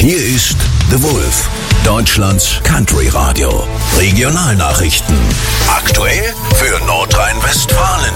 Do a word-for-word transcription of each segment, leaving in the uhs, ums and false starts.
Hier ist The Wolf, Deutschlands Country Radio. Regionalnachrichten. Aktuell für Nordrhein-Westfalen.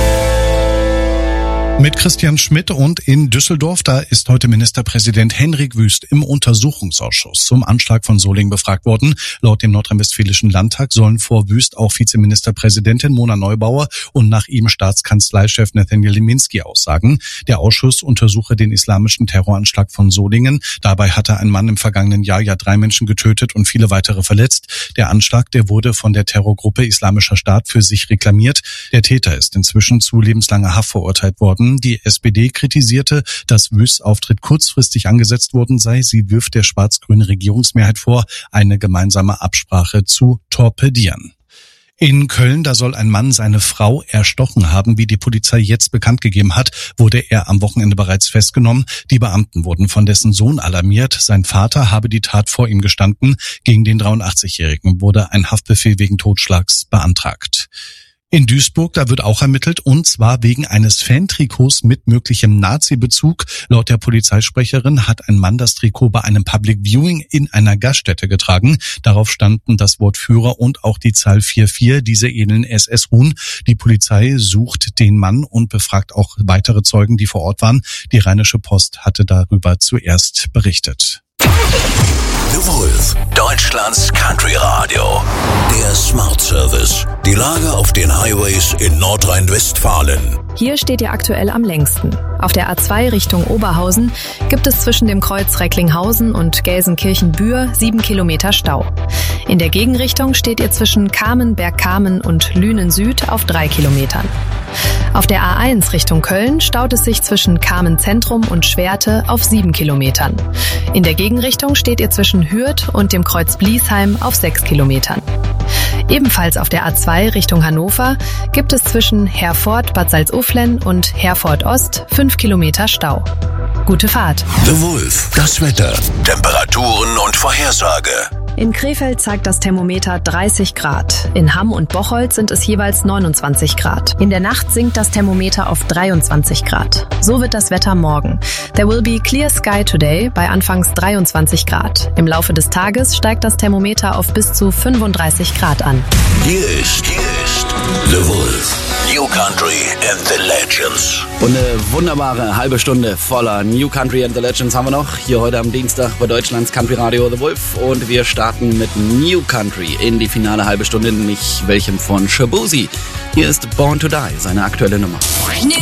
Mit Christian Schmidt und in Düsseldorf, da ist heute Ministerpräsident Henrik Wüst im Untersuchungsausschuss zum Anschlag von Solingen befragt worden. Laut dem Nordrhein-Westfälischen Landtag sollen vor Wüst auch Vizeministerpräsidentin Mona Neubauer und nach ihm Staatskanzleichef Nathaniel Liminski aussagen. Der Ausschuss untersuche den islamischen Terroranschlag von Solingen. Dabei hatte ein Mann im vergangenen Jahr ja drei Menschen getötet und viele weitere verletzt. Der Anschlag, der wurde von der Terrorgruppe Islamischer Staat für sich reklamiert. Der Täter ist inzwischen zu lebenslanger Haft verurteilt worden. Die S P D kritisierte, dass Wüsts Auftritt kurzfristig angesetzt worden sei. Sie wirft der schwarz-grünen Regierungsmehrheit vor, eine gemeinsame Absprache zu torpedieren. In Köln, da soll ein Mann seine Frau erstochen haben. Wie die Polizei jetzt bekannt gegeben hat, wurde er am Wochenende bereits festgenommen. Die Beamten wurden von dessen Sohn alarmiert. Sein Vater habe die Tat vor ihm gestanden. Gegen den dreiundachtzigjährigen wurde ein Haftbefehl wegen Totschlags beantragt. In Duisburg, da wird auch ermittelt, und zwar wegen eines Fantrikots mit möglichem Nazi-Bezug. Laut der Polizeisprecherin hat ein Mann das Trikot bei einem Public Viewing in einer Gaststätte getragen. Darauf standen das Wort Führer und auch die Zahl vier vier. Diese ähneln S S-Ruhen. Die Polizei sucht den Mann und befragt auch weitere Zeugen, die vor Ort waren. Die Rheinische Post hatte darüber zuerst berichtet. The Wolf, Deutschlands Country Radio. Der Smart Service. Die Lage auf den Highways in Nordrhein-Westfalen. Hier steht ihr aktuell am längsten. Auf der A zwei Richtung Oberhausen gibt es zwischen dem Kreuz Recklinghausen und Gelsenkirchen-Bühr sieben Kilometer Stau. In der Gegenrichtung steht ihr zwischen Kamen, Bergkamen und Lünen Süd auf drei Kilometern. Auf der A eins Richtung Köln staut es sich zwischen Kamen Zentrum und Schwerte auf sieben Kilometern. In der Gegenrichtung steht ihr zwischen Hürth und dem Kreuz Bliesheim auf sechs Kilometern. Ebenfalls auf der A zwei Richtung Hannover gibt es zwischen Herford, Bad Salzuflen und Herford Ost fünf Kilometer Stau. Gute Fahrt. The Wolf, das Wetter, Temperaturen und Vorhersage. In Krefeld zeigt das Thermometer dreißig Grad. In Hamm und Bocholt sind es jeweils neunundzwanzig Grad. In der Nacht sinkt das Thermometer auf dreiundzwanzig Grad. So wird das Wetter morgen. There will be clear sky today bei anfangs dreiundzwanzig Grad. Im Laufe des Tages steigt das Thermometer auf bis zu fünfunddreißig Grad an. Hier ist, hier ist The Wolf. New Country and the Legends. Und eine wunderbare halbe Stunde voller New Country and the Legends haben wir noch. Hier heute am Dienstag bei Deutschlands Country Radio The Wolf. Und wir starten mit New Country in die finale halbe Stunde, nämlich welchem von Shaboozey. Hier ist Born to Die, seine aktuelle Nummer. New